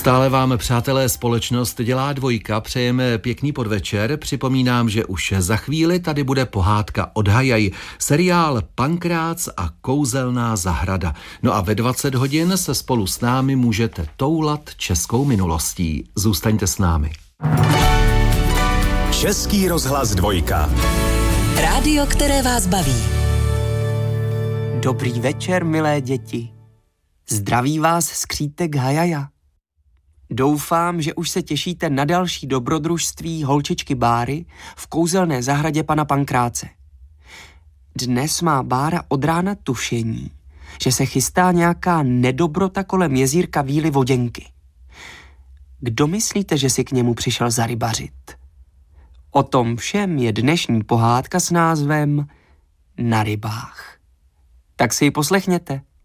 Neustále vám, přátelé, společnost dělá dvojka, přejeme pěkný podvečer. Připomínám, že už za chvíli tady bude pohádka od Hajaj, seriál Pankrác a kouzelná zahrada. No a ve 20 hodin se spolu s námi můžete toulat českou minulostí. Zůstaňte s námi. Český rozhlas dvojka. Rádio, které vás baví. Dobrý večer, milé děti. Zdraví vás skřítek Hajaja. Doufám, že už se těšíte na další dobrodružství holčičky Báry v kouzelné zahradě pana Pankráce. Dnes má Bára od rána tušení, že se chystá nějaká nedobrota kolem jezírka Víly Voděnky. Kdo myslíte, že si k němu přišel zarybařit? O tom všem je dnešní pohádka s názvem Na rybách. Tak si ji poslechněte.